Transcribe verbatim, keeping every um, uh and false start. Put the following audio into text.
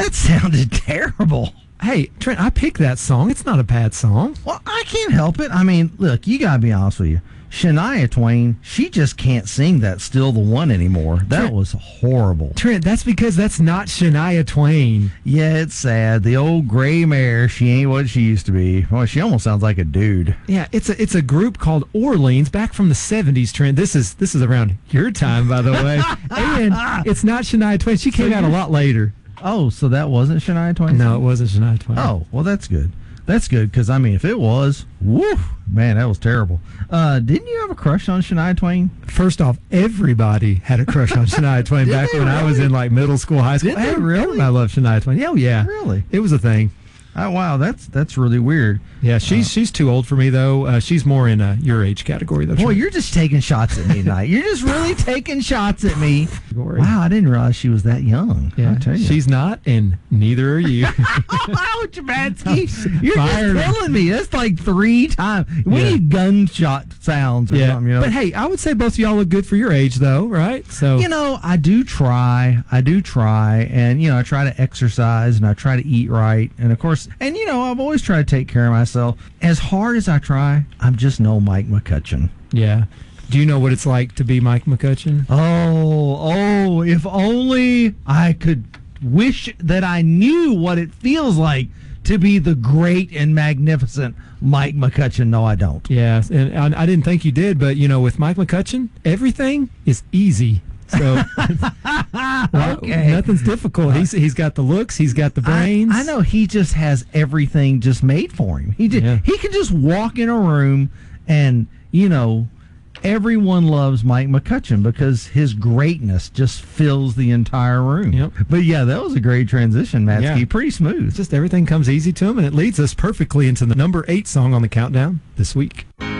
That sounded terrible. Hey, Trent, I picked that song. It's not a bad song. Well, I can't help it. I mean, look, you got to be honest with you. Shania Twain, she just can't sing that Still the One anymore. That Trent, was horrible. Trent, that's because that's not Shania Twain. Yeah, it's sad. The old gray mare, she ain't what she used to be. Well, she almost sounds like a dude. Yeah, it's a it's a group called Orleans back from the seventies, Trent. This is this is around your time, by the way. And it's not Shania Twain. She came So out a lot later. Oh, so that wasn't Shania Twain? No, it wasn't Shania Twain. Oh, well, that's good. That's good, because, I mean, if it was, woo, man, that was terrible. Uh, didn't you have a crush on Shania Twain? First off, everybody had a crush on Shania Twain Did back they when I was really? in, like, middle school, high school. Did they Every- really? Everybody loved Shania Twain. Oh, yeah. Really? It was a thing. Oh, wow, that's that's really weird. Yeah, she's Uh, she's too old for me, though. Uh, she's more in uh, your age category, though. Boy, Trent. you're just taking shots at me tonight. You're just really taking shots at me. Category. Wow, I didn't realize she was that young. Yeah, I tell you. she's not, and neither are you. Wow, Jabatsky, you're Fired. just killing me. That's like three times. We Yeah. need gunshot sounds or Yeah, something, you know. but hey, I would say both of y'all look good for your age, though, right? So You know, I do try. I do try. And, you know, I try to exercise and I try to eat right. And, of course, and, you know, I've always tried to take care of myself. As hard as I try, I'm just no Mike McCutcheon. yeah. Do you know what it's like to be Mike McCutcheon? Oh, oh, if only I could wish that I knew what it feels like to be the great and magnificent Mike McCutcheon. No, I don't. Yeah, and I, I didn't think you did, but you know, with Mike McCutcheon, everything is easy. So Okay. nothing's difficult. He's he's got the looks, he's got the brains. I, I know he just has everything just made for him. He just, Yeah. he can just walk in a room and, you know, everyone loves Mike McCutcheon because his greatness just fills the entire room. Yep. But yeah, that was a great transition, Matsky. Yeah. Pretty smooth. Just everything comes easy to him, and it leads us perfectly into the number eight song on the countdown this week.